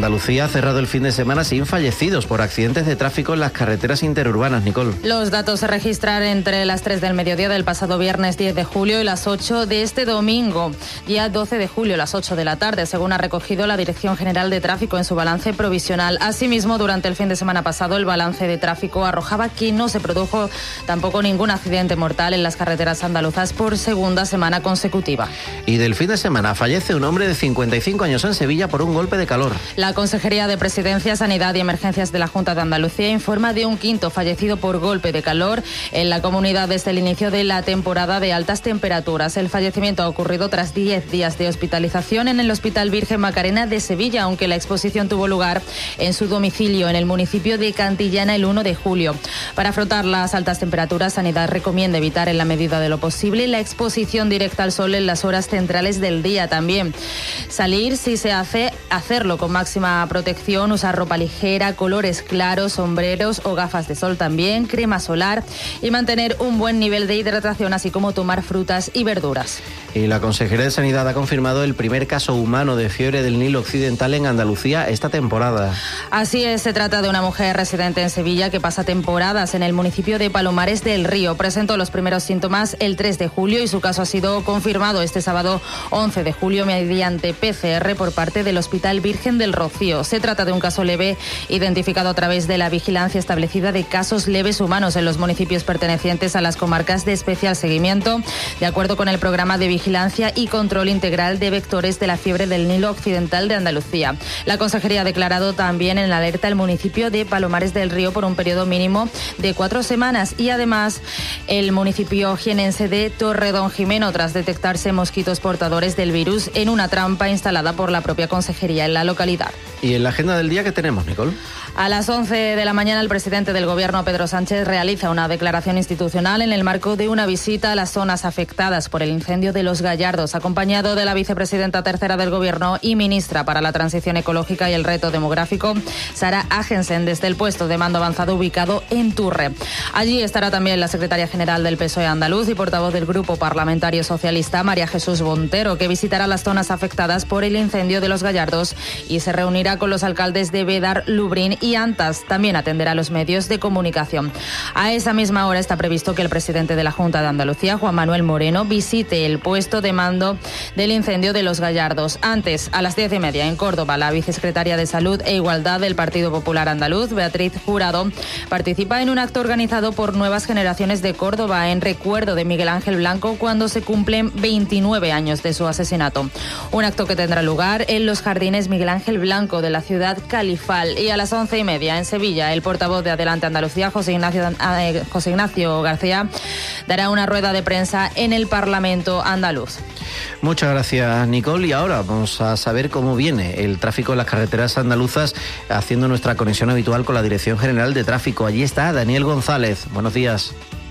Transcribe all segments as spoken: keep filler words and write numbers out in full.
Andalucía ha cerrado el fin de semana sin fallecidos por accidentes de tráfico en las carreteras interurbanas. Nicole. Los datos se registraron entre las tres del mediodía del pasado viernes diez de julio y las ocho de este domingo, día doce de julio, las ocho de la tarde, según ha recogido la Dirección General de Tráfico en su balance provisional. Asimismo, durante el fin de semana pasado, el balance de tráfico arrojaba que no se produjo tampoco ningún accidente mortal en las carreteras andaluzas por segunda semana consecutiva. Y del fin de semana fallece un hombre de cincuenta y cinco años en Sevilla por un golpe de calor. La Consejería de Presidencia, Sanidad y Emergencias de la Junta de Andalucía informa de un quinto fallecido por golpe de calor en la comunidad desde el inicio de la temporada de altas temperaturas. El fallecimiento ha ocurrido tras diez días de hospitalización en el Hospital Virgen Macarena de Sevilla, aunque la exposición tuvo lugar en su domicilio en el municipio de Cantillana el uno de julio. Para afrontar las altas temperaturas, Sanidad recomienda evitar en la medida de lo posible la exposición directa al sol en las horas centrales del día. También salir, si se hace, hacerlo con máxima protección, usar ropa ligera, colores claros, sombreros o gafas de sol también, crema solar y mantener un buen nivel de hidratación, así como tomar frutas y verduras. Y la Consejería de Sanidad ha confirmado el primer caso humano de fiebre del Nilo Occidental en Andalucía esta temporada. Así es, se trata de una mujer residente en Sevilla que pasa temporadas en el municipio de Palomares del Río. Presentó los primeros síntomas el tres de julio y su caso ha sido confirmado este sábado once de julio mediante P C R por parte del Hospital Virgen del Rocío. Se trata de un caso leve identificado a través de la vigilancia establecida de casos leves humanos en los municipios pertenecientes a las comarcas de especial seguimiento, de acuerdo con el programa de vigilancia y control integral de vectores de la fiebre del Nilo Occidental de Andalucía. La Consejería ha declarado también en alerta el municipio de Palomares del Río por un periodo mínimo de cuatro semanas y además el municipio jienense de Torredonjimeno tras detectarse mosquitos portadores del virus en una trampa instalada por la propia Consejería en la localidad. ¿Y en la agenda del día qué tenemos, Nicole? A las once de la mañana el presidente del Gobierno, Pedro Sánchez, realiza una declaración institucional en el marco de una visita a las zonas afectadas por el incendio de Los Gallardos, acompañado de la vicepresidenta tercera del Gobierno y ministra para la Transición Ecológica y el Reto Demográfico, Sara Agensen, desde el puesto de mando avanzado ubicado en Turre. Allí estará también la secretaria general del P S O E andaluz y portavoz del Grupo Parlamentario Socialista, María Jesús Montero, que visitará las zonas afectadas por el incendio de Los Gallardos y se reunirá con los alcaldes de Bédar, Lubrín y Antas. También atenderá a los medios de comunicación. A esa misma hora está previsto que el presidente de la Junta de Andalucía, Juan Manuel Moreno, visite el puesto de mando del incendio de Los Gallardos. Antes, a las diez y media, en Córdoba, la vicesecretaria de Salud e Igualdad del Partido Popular Andaluz, Beatriz Jurado, participa en un acto organizado por Nuevas Generaciones de Córdoba en recuerdo de Miguel Ángel Blanco cuando se cumplen veintinueve años de su asesinato. Un acto que tendrá lugar en los Jardines Miguel Ángel Blanco de la ciudad califal. Y a las once y media, en Sevilla, el portavoz de Adelante Andalucía, José Ignacio, eh, José Ignacio García, dará una rueda de prensa en el Parlamento andaluz. Muchas gracias, Nicole. Y ahora vamos a saber cómo viene el tráfico en las carreteras andaluzas, haciendo nuestra conexión habitual con la Dirección General de Tráfico. Allí está Daniel González. Buenos días.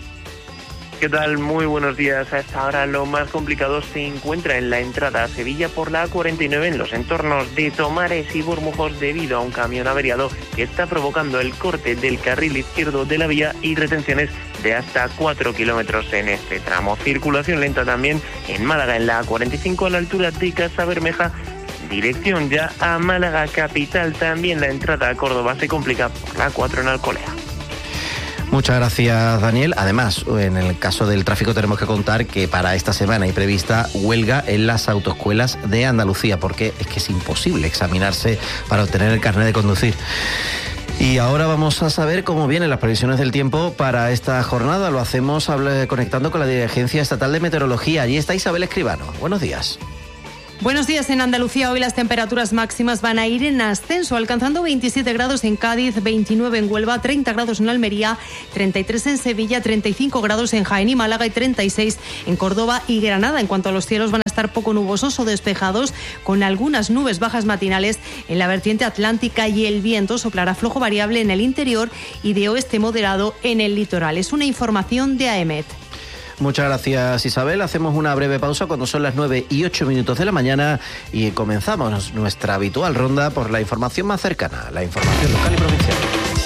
¿Qué tal? Muy buenos días. A esta hora lo más complicado se encuentra en la entrada a Sevilla por la A cuarenta y nueve en los entornos de Tomares y Bormujos debido a un camión averiado que está provocando el corte del carril izquierdo de la vía y retenciones de hasta cuatro kilómetros en este tramo. Circulación lenta también en Málaga en la A cuarenta y cinco a la altura de Casa Bermeja. Dirección ya a Málaga capital. También la entrada a Córdoba se complica por la A cuatro en Alcolea. Muchas gracias, Daniel. Además, en el caso del tráfico tenemos que contar que para esta semana hay prevista huelga en las autoescuelas de Andalucía, porque es que es imposible examinarse para obtener el carnet de conducir. Y ahora vamos a saber cómo vienen las previsiones del tiempo para esta jornada. Lo hacemos conectando con la Agencia Estatal de Meteorología. Allí está Isabel Escribano. Buenos días. Buenos días. En Andalucía hoy las temperaturas máximas van a ir en ascenso, alcanzando veintisiete grados en Cádiz, veintinueve en Huelva, treinta grados en Almería, treinta y tres en Sevilla, treinta y cinco grados en Jaén y Málaga y treinta y seis en Córdoba y Granada. En cuanto a los cielos, van a estar poco nubosos o despejados, con algunas nubes bajas matinales en la vertiente atlántica y el viento soplará flojo variable en el interior y de oeste moderado en el litoral. Es una información de AEMET. Muchas gracias, Isabel. Hacemos una breve pausa cuando son las nueve y ocho minutos de la mañana y comenzamos nuestra habitual ronda por la información más cercana, la información local y provincial.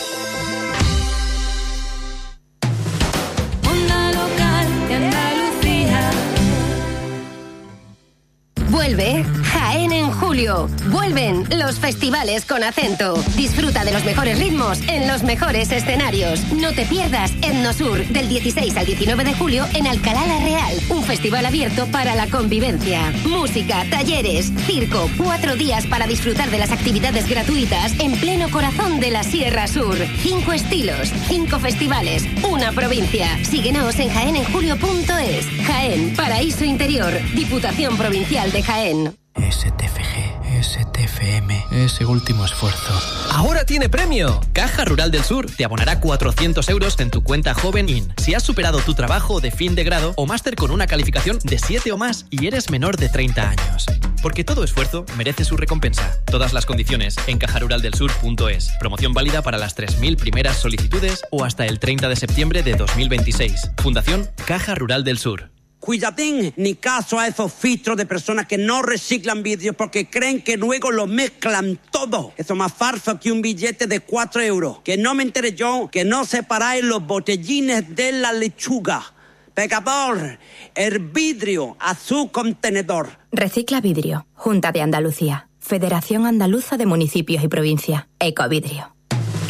Onda local de Andalucía. Vuelve Jaén en julio. Vuelven los festivales con acento. Disfruta de los mejores ritmos en los mejores escenarios. No te pierdas Etnosur del dieciséis al diecinueve de julio en Alcalá la Real. Un festival abierto para la convivencia. Música, talleres, circo. Cuatro días para disfrutar de las actividades gratuitas en pleno corazón de la Sierra Sur. Cinco estilos, cinco festivales, una provincia. Síguenos en jaén en julio punto es. Jaén, paraíso interior. Diputación Provincial de Jaén. S T F G, S T F M, ese último esfuerzo. ¡Ahora tiene premio! Caja Rural del Sur te abonará cuatrocientos euros en tu cuenta Joven In si has superado tu trabajo de fin de grado o máster con una calificación de siete o más y eres menor de treinta años. Porque todo esfuerzo merece su recompensa. Todas las condiciones en caja rural del sur punto es. Promoción válida para las tres mil primeras solicitudes o hasta el treinta de septiembre de dos mil veintiséis. Fundación Caja Rural del Sur. Cuidadín, ni caso a esos filtros de personas que no reciclan vidrios porque creen que luego lo mezclan todo. Eso es más falso que un billete de cuatro euros. Que no me enteré yo, que no separáis los botellines de la lechuga. Pecador, el vidrio a su contenedor. Recicla Vidrio, Junta de Andalucía, Federación Andaluza de Municipios y Provincias, Ecovidrio.